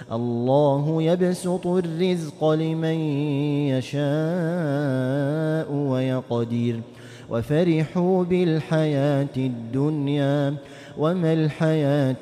الله يبسط الرزق لمن يشاء ويقدر وفرحوا بالحياة الدنيا وما الحياة